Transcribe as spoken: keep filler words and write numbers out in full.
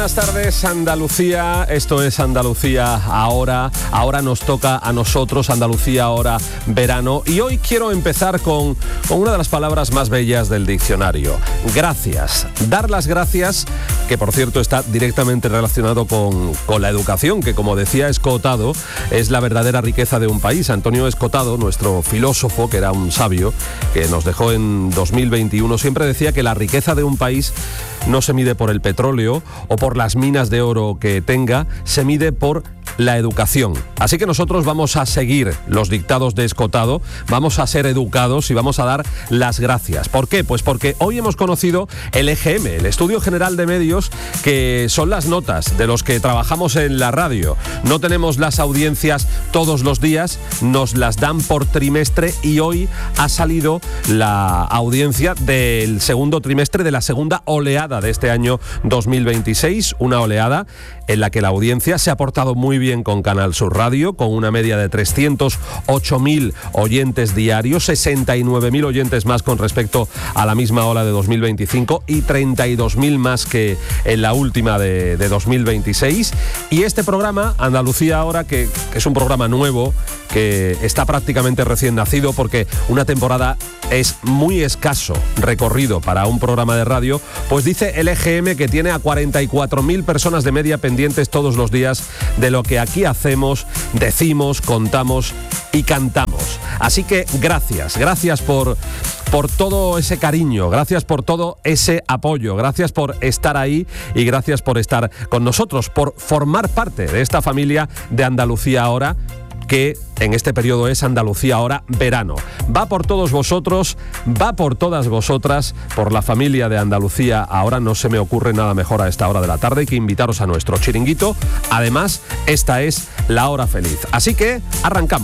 Buenas tardes, Andalucía. Esto es Andalucía ahora. Ahora nos toca a nosotros, Andalucía ahora, verano. Y hoy quiero empezar con, con una de las palabras más bellas del diccionario. Gracias. Dar las gracias, que por cierto está directamente relacionado con, con la educación, que como decía Escotado, es la verdadera riqueza de un país. Antonio Escotado, nuestro filósofo, que era un sabio, que nos dejó en dos mil veintiuno, siempre decía que la riqueza de un país no se mide por el petróleo o por las minas de oro que tenga, se mide por la educación. Así que nosotros vamos a seguir los dictados de Escotado, vamos a ser educados y vamos a dar las gracias. ¿Por qué? Pues porque hoy hemos conocido el E G M, el Estudio General de Medios, que son las notas de los que trabajamos en la radio. No tenemos las audiencias todos los días, nos las dan por trimestre y hoy ha salido la audiencia del segundo trimestre de la segunda oleada de este año dos mil veintiséis, una oleada en la que la audiencia se ha portado muy bien con Canal Sur Radio, con una media de trescientos ocho mil oyentes diarios, sesenta y nueve mil oyentes más con respecto a la misma ola de dos mil veinticinco y treinta y dos mil más que en la última de, de dos mil veintiséis. Y este programa, Andalucía Ahora, que, que es un programa nuevo, que está prácticamente recién nacido porque una temporada es muy escaso recorrido para un programa de radio, pues dice el E G M que tiene a cuarenta y cuatro mil personas de media pendientes todos los días de lo que aquí hacemos, decimos, contamos y cantamos. Así que gracias, gracias por, por todo ese cariño, gracias por todo ese apoyo, gracias por estar ahí y gracias por estar con nosotros, por formar parte de esta familia de Andalucía Ahora, que en este periodo es Andalucía Ahora verano. Va por todos vosotros, va por todas vosotras, por la familia de Andalucía Ahora. No se me ocurre nada mejor a esta hora de la tarde que invitaros a nuestro chiringuito. Además, esta es la hora feliz. Así que arrancamos.